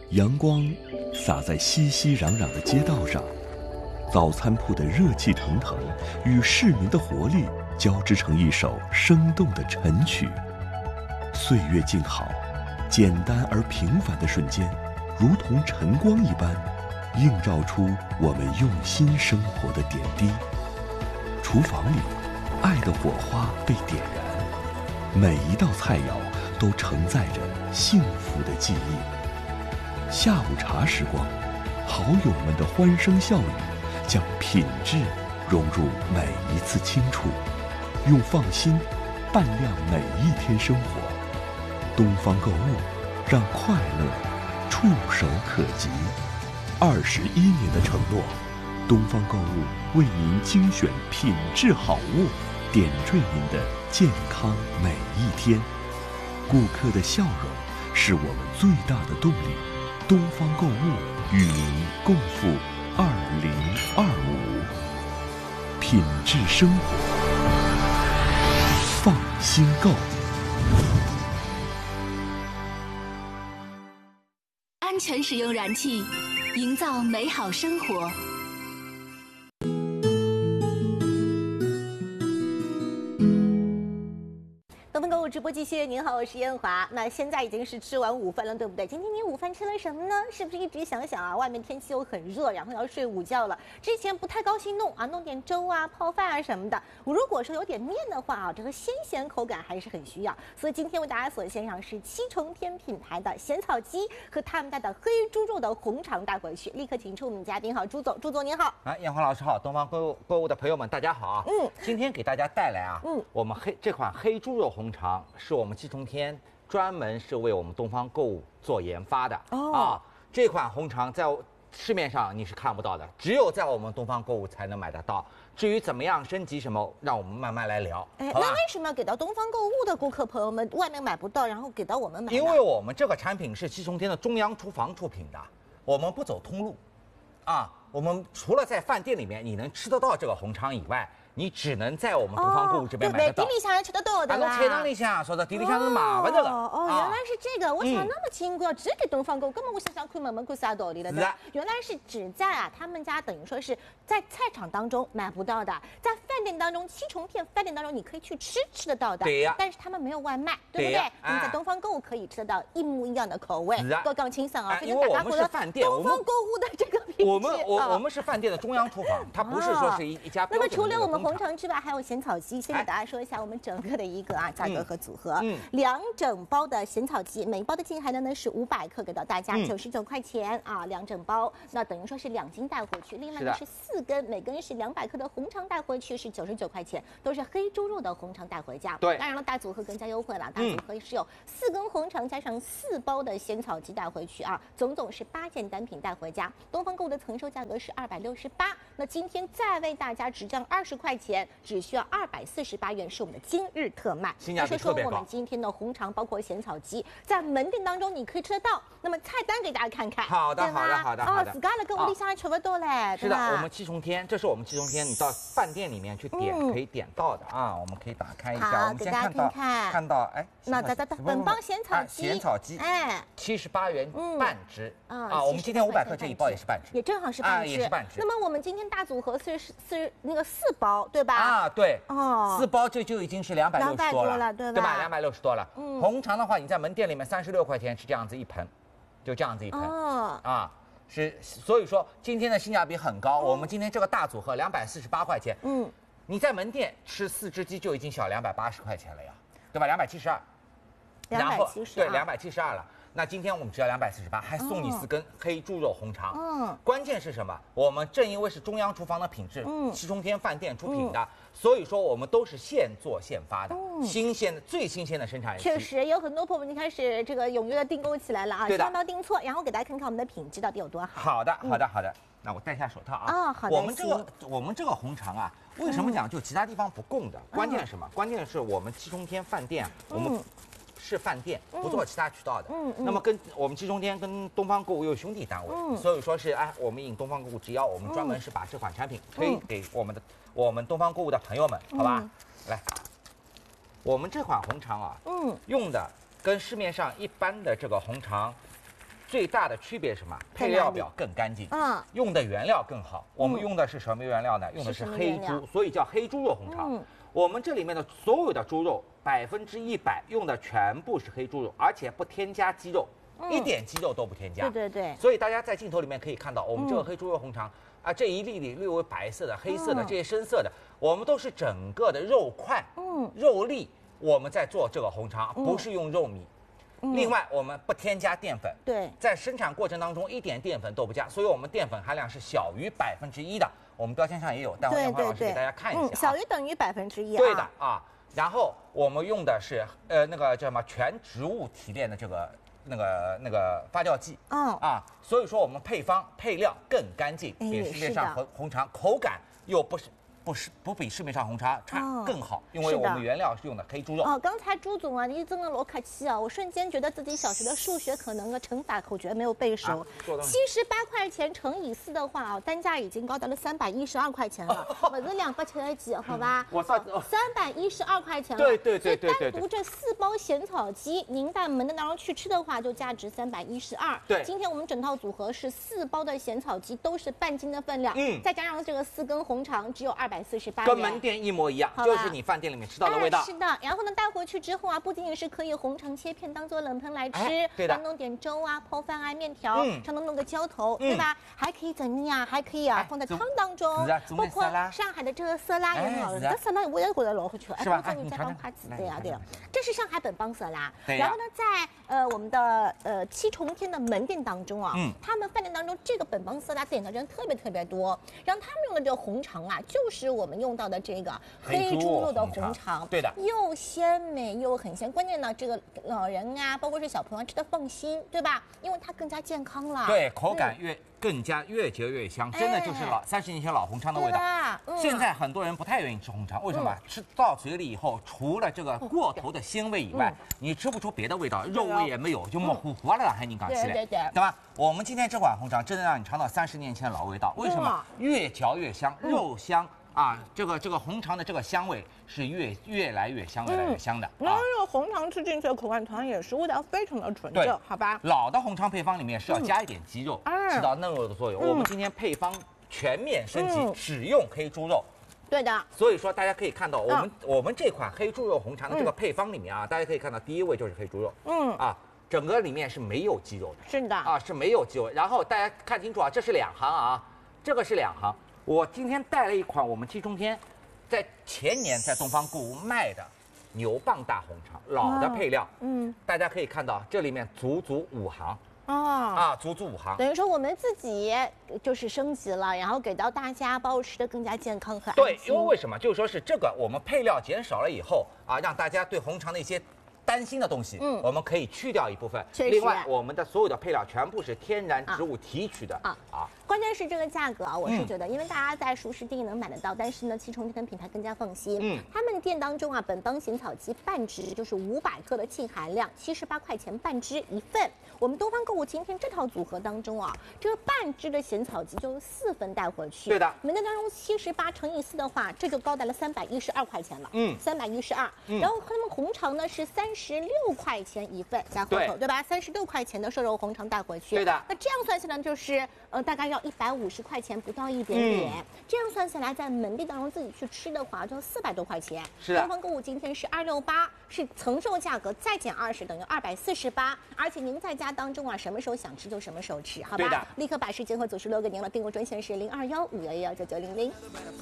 阳光洒在熙熙攘攘的街道上，早餐铺的热气腾腾与市民的活力交织成一首生动的晨曲。岁月静好，简单而平凡的瞬间，如同晨光一般，映照出我们用心生活的点滴。厨房里，爱的火花被点燃，每一道菜肴都承载着幸福的记忆。下午茶时光，好友们的欢声笑语，将品质融入每一次清楚，用放心伴亮每一天生活。东方购物，让快乐触手可及。21年的承诺，东方购物为您精选品质好物，点缀您的健康每一天。顾客的笑容是我们最大的动力。东方购物与您共赴2025，品质生活，放心购。 安全使用燃气，营造美好生活。 东方购物直播继续，您好，我是燕华。那现在已经是吃完午饭了，对不对？今天你午饭吃了什么呢？是不是一直想想啊，外面天气又很热，然后要睡午觉了，之前不太高兴弄点粥啊、泡饭啊什么的。如果说有点面的话啊，这个鲜咸口感还是很需要。所以今天为大家所献上是七重天品牌的咸草鸡和他们家的黑猪肉的红肠带回去。立刻请出我们嘉宾，好，朱总，朱总您好。 燕华老师好，东方购物的朋友们大家好啊。今天给大家带来啊，我们这款黑猪肉红肠是我们七重天专门是为我们东方购物做研发的这款红肠在市面上你是看不到的，只有在我们东方购物才能买得到。至于怎么样升级什么，让我们慢慢来聊。 那为什么要给到东方购物的顾客朋友们外面买不到，然后给到我们买？ 因为我们这个产品是七重天的中央厨房出品的，我们不走通路，我们除了在饭店里面你能吃得到这个红肠以外，你只能在我们东方购物这边买得到。 对，地里向吃得到的啦。 菜场里向说的地里向是麻烦这个。 原来是这个，我想那么轻贵，只给东方购物，根本我想看门看啥道理了？对吧？原来是只在他们家，等于说是在菜场当中买不到的，在饭店当中，七重天饭店当中你可以去吃得到的。 对呀。 但是他们没有外卖，对不对？你在东方购物可以吃得到一模一样的口味。够刚清爽啊！ 因为我们是饭店， 东方购物的这个品质。 我们是饭店的中央厨房，它不是说是一家。 那么除了我们红肠之外，还有咸草鸡。先给大家说一下我们整个的一个价格和组合。2整包的咸草鸡，每一包的净含量呢是500克，给到大家99块钱2整包，那等于说是2斤带回去。另外呢是4根，每根是200克的红肠带回去是99块钱，都是黑猪肉的红肠带回家。 对， 当然了，大组合更加优惠了，大组合是有4根红肠加上4包的咸草鸡带回去总是8件单品带回家。东方购物的承售价格是268，那今天再为大家直降20块钱，只需要248元，是我们的今日特卖。 性价比特别高。 我们今天的红肠包括咸草鸡，在门店当中你可以吃得到。那么菜单给大家看看。 好的。 自家那个屋里向吃不到嘞。 是的，我们七重天，这是我们七重天，你到饭店里面去点可以点到的我们可以打开一下，我们先看到那本帮咸草鸡 78元半只我们今天500克这一包也是半只， 也正好是半只， 也是半只。 那么我们今天大组合是那个4包，对吧？ 对，4包这就已经是260多了， 对吧？260多了。红肠的话，你在门店里面36块钱是这样子一盆，就这样子一盆所以说今天的性价比很高。我们今天这个大组合248块钱，你在门店吃4只鸡就已经小280块钱了呀，对吧？272，然后对272了。那今天我们只要248，还送你4根黑猪肉红肠。关键是什么？我们正因为是中央厨房的品质，七重天饭店出品的，所以说我们都是现做现发的，最新鲜的生产日期。 确实有很多朋友已经开始这个踊跃的订购起来了千万不要订错。然后给大家看看我们的品质到底有多好。 好的。那我戴下手套好的。 我们这个红肠为什么讲就其他地方不供的？关键是什么？关键是我们七重天饭店我们是饭店，不做其他渠道的。那么跟我们七重天跟东方购物有兄弟单位，所以说是我们应东方购物之邀，我们专门是把这款产品推给我们东方购物的朋友们，好吧？来，我们这款红肠用的跟市面上一般的这个红肠最大的区别是什么？配料表更干净，用的原料更好。我们用的是什么原料呢？用的是黑猪，所以叫黑猪肉红肠。我们这里面的所有的猪肉100%用的全部是黑猪肉，而且不添加鸡肉，一点鸡肉都不添加。 对对对。 所以大家在镜头里面可以看到，我们这个黑猪肉红肠啊，这一粒粒略为白色的、黑色的这些深色的，我们都是整个的肉块、肉粒，我们在做这个红肠，不是用肉米。另外，我们不添加淀粉， 对， 在生产过程当中一点淀粉都不加，所以我们淀粉含量是小于1%的。我们标签上也有，但我让黄老师给大家看一下， 小于等于1%。 对的啊。然后我们用的是那个叫什么全植物提炼的这个那个发酵剂，所以说我们配方配料更干净，比市面上红肠口感又不比市面上红肠差更好，因为我们原料是用的黑猪肉。 刚才朱总啊，你真的老客气啊！我瞬间觉得自己小学的数学可能乘法口诀没有背熟。78块钱乘以4的话单价已经高达了312块钱了，不是270几，好吧？ 我 312块钱了。 对。所以单独这4包咸草鸡，您在门店当中去吃的话，就价值312。 对。 今天我们整套组合是4包的咸草鸡，都是半斤的分量，再加上这个4根红肠，只有248元， 跟门店一模一样，就是你饭店里面吃到的味道。 是的，然后呢，带回去之后不仅仅是可以红肠切片当做冷盆来吃， 对的， 弄点粥泡饭面条，上头弄个浇头，对吧？还可以怎么样？还可以放在汤当中，包括上海的这个色拉也很好吃，这色拉我也觉得老好吃， 是吧？ 你再放筷子，对呀。这是上海本帮色拉， 然后呢，在我们的7重天的门店当中他们饭店当中这个本帮色拉点的人特别多，然后他们用的这个红肠就是我们用到的这个黑猪肉的红肠， 对的， 又鲜美又很鲜。关键呢，这个老人包括是小朋友吃的放心，对吧？因为它更加健康了， 对，口感更加越嚼越香，真的就是30年前老红肠的味道。现在很多人不太愿意吃红肠，为什么？吃到嘴里以后，除了这个过头的鲜味以外，你吃不出别的味道，肉味也没有，就模糊糊了，还你讲起来，对吧？我们今天这款红肠真的让你尝到30年前的老味道，为什么？越嚼越香，肉香。这个红肠的这个香味是越来越香，越来越香的。 然后这个红肠吃进去的口感同样也是味道非常的纯正，好吧？ 老的红肠配方里面是要加一点鸡肉，起到嫩肉的作用。我们今天配方全面升级，使用黑猪肉。 对的。 所以说大家可以看到，我们这款黑猪肉红肠的这个配方里面大家可以看到第一位就是黑猪肉，整个里面是没有鸡肉的。 是的。 是没有鸡肉。然后大家看清楚这是2行这个是2行。我今天带了一款我们7重天在前年在东方购物卖的牛蒡大红肠，老的配料，大家可以看到这里面足足5行足足5行， 等于说我们自己就是升级了，然后给到大家，把我吃的更加健康和安心。 对，因为为什么？就是说是这个我们配料减少了以后让大家对红肠的一些担心的东西，我们可以去掉一部分。另外，我们的所有的配料全部是天然植物提取的关键是这个价格我是觉得，因为大家在熟食店能买得到，但是呢，7重天品牌更加放心。他们的店当中本帮咸草鸡半只就是500克的净含量，78块钱半只一份。我们东方购物今天这套组合当中这个半只的咸草鸡就4份带回去。 对的。 门店当中78乘以4的话，这就高达了312块钱了。312。然后他们红肠呢是36块钱一份，加后头对吧？36块钱的瘦肉红肠带回去。 对的。 那这样算下来就是大概要150块钱不到一点点。这样算下来，在门店当中自己去吃的话，就400多块钱。 是的。 东方购物今天是268，是承受价格再减20等于248，而且您在家当中什么时候想吃就什么时候吃，好吧？ 对的。 立刻把时间和组数留给您了，订购专线是0215119900。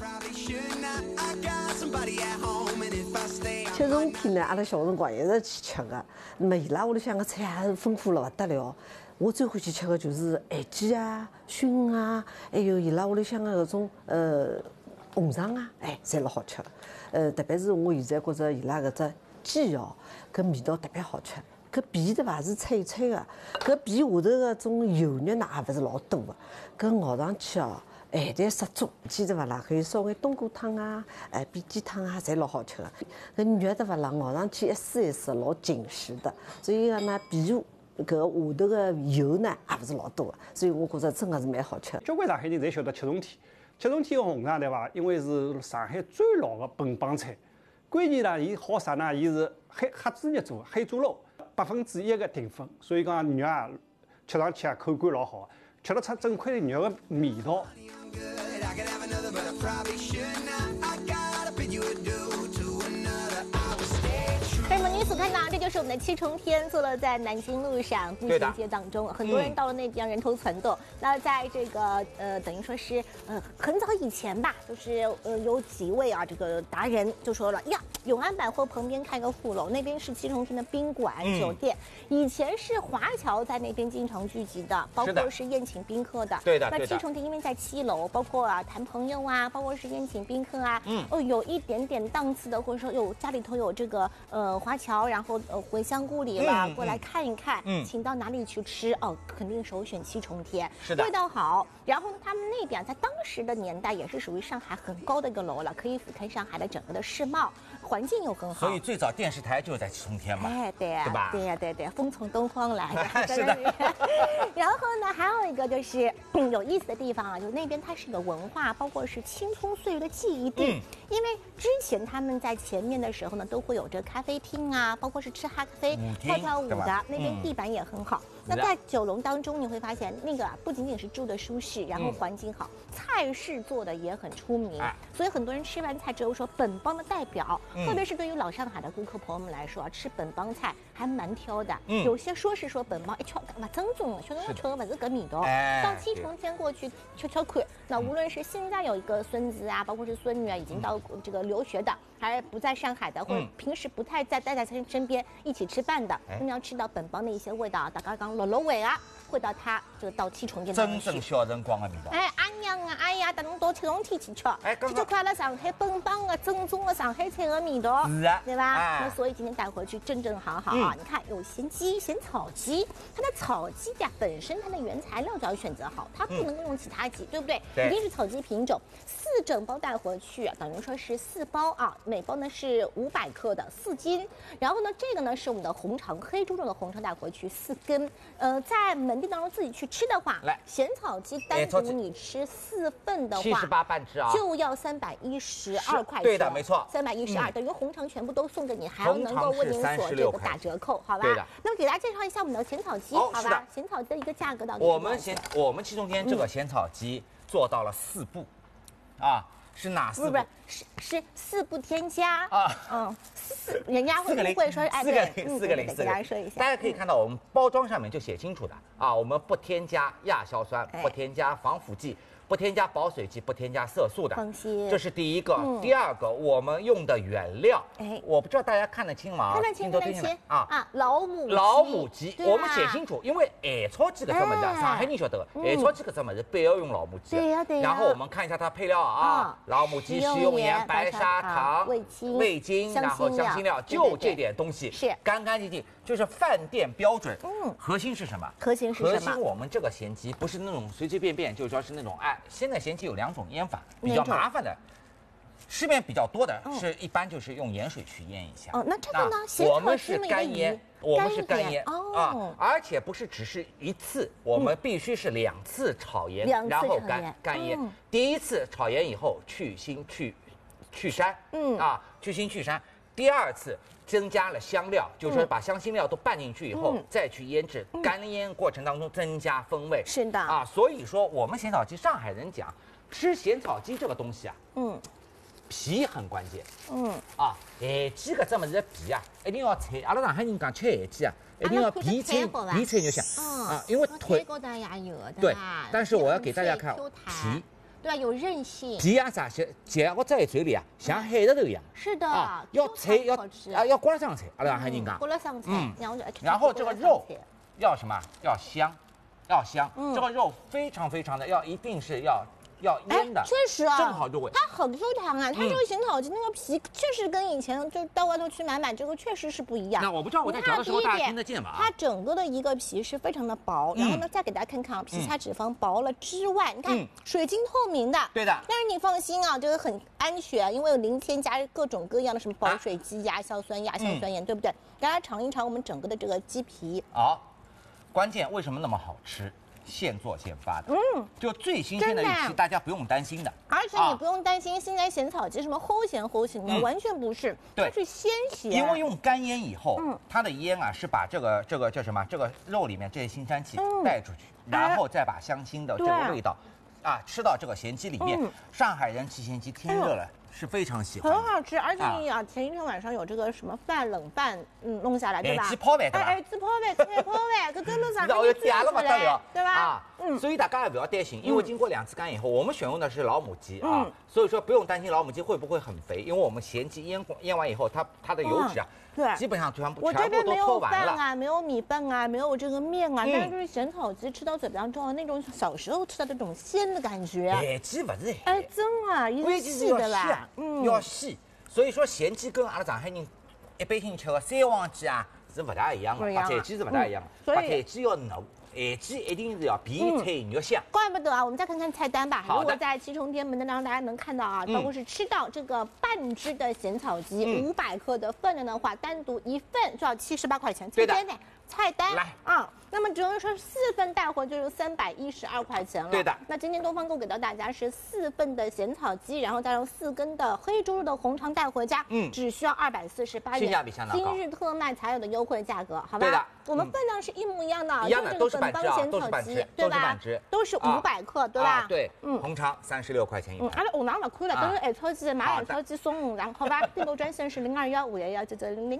7重天呢，阿拉小辰光一直去吃的。那么伊拉屋里向个菜也是丰富了不得了。我最欢喜吃的就是咸鸡熏还有伊拉屋里向个搿种红肠侪老好吃的。特别是我现在觉着伊拉搿只鸡搿味道特别好吃。搿皮对伐是脆脆的，搿皮下头搿种油肉呢也勿是老多的，搿咬上去咸淡适中，鸡对伐啦？可以烧眼冬菇汤煸鸡汤侪老好吃的。搿肉对伐啦？咬上去一丝一丝老紧实的，所以讲呢，皮下搿下头个油呢也勿是老多的，所以我觉着真的是蛮好吃的。 交关上海人侪晓得7重天，7重天个红肠对伐？因为是上海最老的本帮菜，关键呢，伊好啥呢？伊是黑猪肉做的，黑猪肉1%的淀粉，所以讲肉吃上去啊口感老好，吃得出整块肉的味道。 那么您所看到，这就是我们的七重天，坐落在南京路上步行街当中，很多人到了那边人头攒动。那在这个等于说是很早以前吧，就是有几位啊这个达人就说了呀，永安百货旁边开个副楼，那边是七重天的宾馆酒店，以前是华侨在那边经常聚集的，包括是宴请宾客的。 对的。 那七重天因为在7楼，包括啊谈朋友啊，包括是宴请宾客啊，有一点点档次的，或者说有家里头有这个华侨，然后回乡故里了，过来看一看，请到哪里去吃哦，肯定首选七重天， 是的， 味道好。然后呢，他们那边在当时的年代也是属于上海很高的一个楼了，可以俯瞰上海的整个的世貌，环境又很好。 所以最早电视台就是在七重天嘛， 哎，对呀， 对吧？ 对呀，对，风从东方来的， 是的。 然后呢，还有一个就是有意思的地方啊，就那边它是个文化，包括是青葱岁月的记忆地。因为之前他们在前面的时候呢，都会有这咖啡厅啊，包括是吃哈咖啡、跳舞的，那边地板也很好。那在九龙当中，你会发现那个不仅仅是住的舒适，然后环境好，菜式做的也很出名，所以很多人吃完菜之后说本帮的代表，特别是对于老上海的顾客朋友们来说，吃本帮菜还蛮挑的。有些说是说本帮一吃不正宗的，确实吃的不是个味道。到七重天过去瞧看，那无论是现在有一个孙子啊，包括是孙女啊，已经到这个留学的，还不在上海的，或者平时不太待在身边一起吃饭的，那么要吃到本帮的一些味道，大家讲落味啊，会到他这个到七重天真正小辰光的味道。 哎，阿娘啊，哎呀，带侬到七重天去吃，这就快了上海本帮的正宗的上海菜的味道， 是啊， 对吧？那所以今天带回去正好啊，你看有咸鸡、咸草鸡，它的草鸡呀本身它的原材料就要选择好，它不能够用其他鸡，对不对？一定是草鸡品种，4整包带回去，等于说是4包啊，每包呢是500克的4斤，然后呢这个呢是我们的红肠，黑猪肉的红肠带回去4根，在门店当中自己去吃的话， 来咸草鸡单独你吃4份的话 ，78半只啊， 就要312块钱， 对的，没错 ，312，等于红肠全部都送给你，还要能够为您所这个打折扣，好吧？ 对的。 那么给大家介绍一下我们的咸草鸡，好吧？咸草鸡的一个价格到底？ 我们七重天这个咸草鸡做到了4步，啊。是哪4步？ 不是4不添加啊，人家会不会说哎 4个零， 给大家说一下， 大家可以看到我们包装上面就写清楚的啊，我们不添加亚硝酸，不添加防腐剂，不添加保水剂，不添加色素的， 放心， 这是第一个。第二个，我们用的原料，我不知道大家看得清吗？ 看得清啊，老母鸡， 我们写清楚，因为海草鸡搿只物事，上海人晓得的，海草鸡搿只物事必要用老母鸡， 对呀。 然后我们看一下它配料啊，老母鸡、食用盐、白砂糖、味精，然后香辛料，就这点东西， 是干干净净，就是饭店标准。核心是什么？ 核心我们这个咸鸡不是那种随随便便，就是说是那种现在咸鸡有2种腌法，比较麻烦的。市面比较多的是一般就是用盐水去腌一下。 那这个呢？ 我们是干腌，而且不是只是一次，我们必须是2次炒盐，然后干腌。第一次炒盐以后去腥去膻，去腥去膻。第2次增加了香料，就是说把香辛料都拌进去以后，再去腌制，干腌过程当中增加风味。 是的啊， 所以说我们咸草鸡，上海人讲吃咸草鸡这个东西啊，皮很关键。海鸡搿只物事的皮啊，一定要脆。阿拉上海人讲吃海鸡啊，一定要皮脆就香因为腿高头也有的。 对，但是我要给大家看皮。 对吧？有韧性， 皮啊啥些，嚼我在嘴里啊，像海蜇头一样。 是的， 要脆要刮上菜，阿拉上海人讲。 刮了上菜， 然后这个肉要什么？要香。这个肉非常的一定是要腌的， 确实啊， 正好入味。 它很 Q 弹啊，它这个咸草鸡那个皮确实跟以前就到外头去买这个确实是不一样。 那我不知道我在嚼的时候大家听得见吗？ 它整个的一个皮是非常的薄，然后呢再给大家看看皮下脂肪薄了之外，你看水晶透明的， 对的。 但是你放心啊，这个很安全，因为有零添加各种各样的什么保水剂、亚硝酸、亚硝酸盐，对不对？大家尝一尝我们整个的这个鸡皮。 关键为什么那么好吃？ 现做现发的，就最新鲜的真的一期，大家不用担心的。 而且你不用担心现在咸草鸡什么齁咸的，完全不是， 对它是鲜咸。 因为用干腌以后，它的腌啊是把这个叫什么？这个肉里面这些腥膻气带出去，然后再把香辛的这个味道，吃到这个咸鸡里面。上海人吃咸鸡天热了。是非常喜欢， 很好吃，而且你前一天晚上有这个什么冷饭，弄下来对吧？ 鸡泡饭对吧？ 鸡泡饭、菜泡饭，搿真的是然后又嗲了不得了， 对吧？ 所以大家也不要担心，因为经过2次干以后，我们选用的是老母鸡啊，所以说不用担心老母鸡会不会很肥，因为我们咸鸡腌完以后，它的油脂对， 基本上全部我这边没有饭啊， 没有米饭啊，没有这个面啊，但是就是咸草鸡吃到嘴巴之后，那种小时候吃到的那种鲜的感觉。 咸鸡不是， 真啊，一定是的啦， 要细。所以说咸鸡跟阿拉上海人一般性吃的三黄鸡啊是不大一样的，白菜鸡是不大一样的，白菜鸡要嫩。咸鸡一定是要比菜肉香， 怪不得啊！我们再看看菜单吧。如果在七重天门的让大家能看到啊，包括是吃到这个半只的咸草鸡500克的分量的话，单独一份就要78块钱。 对的， 菜单来啊。那么只能说4份带回就是312块钱了。 对的。 那今天东方购给到大家是4份的咸草鸡，然后再用4根的黑猪肉的红肠带回家，只需要248元， 性价比相当高， 今日特卖才有的优惠价格，好吧？ 对的。 我们分量是一模一样的， 一样的都是半只啊， 都是半只，对吧？都是500克，对吧？ 对，红肠36块钱一盘。 阿拉红肠不亏了，都是海草鸡，买海草鸡送红肠，好吧？订购专线是021-511-9900。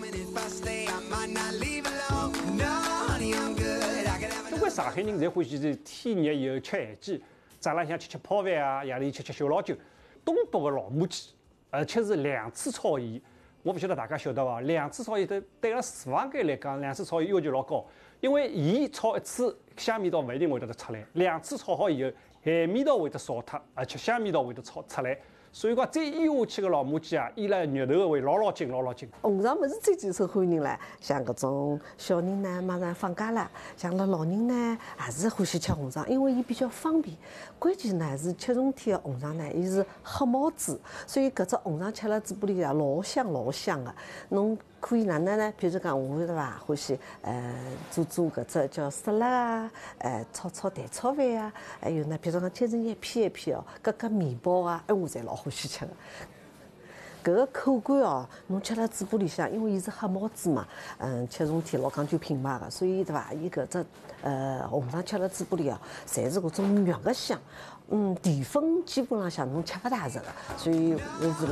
中国上海人侪欢喜在天热以后吃咸鸡，早浪向吃泡饭啊，夜里吃小老酒。东北的老母鸡，而且是2次炒盐。我不晓得大家晓得伐？2次炒盐对个厨房间来讲，2次炒盐要求老高，因为盐炒1次，香味道不一定会得出来，2次炒好以后，咸味道会得少脱，而且香味道会得出来。所以讲，再腌下去个老母鸡啊，腌了肉头会老紧。 红肠不是最受欢迎唻，像搿种小人呢，马上放假了，像拉老人呢，也是欢喜吃红肠，因为伊比较方便。关键呢是7重天的红肠呢，伊是黑毛猪，所以搿只红肠吃了嘴巴里啊，老香的。侬可以哪能呢？譬如讲，我对伐，欢喜做搿只叫沙拉啊，炒蛋炒饭啊，还有呢，譬如讲切成一片哦，搿面包啊，我侪老欢喜吃的。搿个口感哦，侬吃了嘴巴里向，因为伊是黑毛猪嘛，7重天老讲究品牌的，所以对伐？伊搿只红肠吃了嘴巴里哦，侪是搿种肉的香。淀粉基本浪向侬吃勿大着的，所以我是